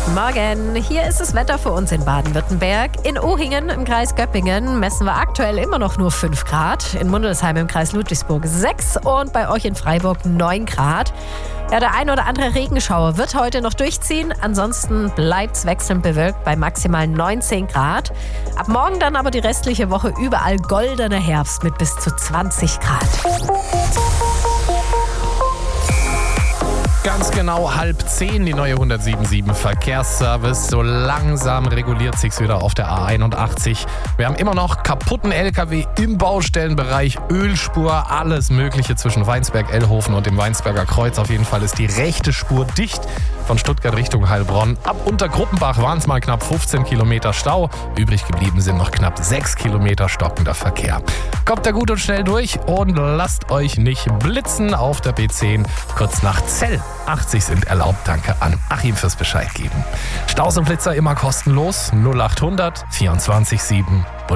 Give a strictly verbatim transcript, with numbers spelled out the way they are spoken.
Guten Morgen, hier ist das Wetter für uns in Baden-Württemberg. In Ohingen im Kreis Göppingen messen wir aktuell immer noch nur fünf Grad. In Mundelsheim im Kreis Ludwigsburg sechs und bei euch in Freiburg neun Grad. Ja, der ein oder andere Regenschauer wird heute noch durchziehen. Ansonsten bleibt es wechselnd bewölkt bei maximal neunzehn Grad. Ab morgen dann aber die restliche Woche überall goldener Herbst mit bis zu zwanzig Grad. Ganz genau halb zehn, die neue hundertsieben Komma sieben Verkehrsservice. So langsam reguliert sich's wieder auf der A einundachtzig. Wir haben immer noch kaputten L K W im Baustellenbereich, Ölspur, alles Mögliche zwischen Weinsberg-Ellhofen und dem Weinsberger Kreuz. Auf jeden Fall ist die rechte Spur dicht von Stuttgart Richtung Heilbronn. Ab Untergruppenbach waren es mal knapp fünfzehn Kilometer Stau. Übrig geblieben sind noch knapp sechs Kilometer stockender Verkehr. Kommt da gut und schnell durch und lasst euch nicht blitzen auf der B zehn. Kurz nach Zell. achtzig sind erlaubt. Danke an Achim fürs Bescheid geben. Staus und Blitzer immer kostenlos. null achthundert vierundzwanzig sieben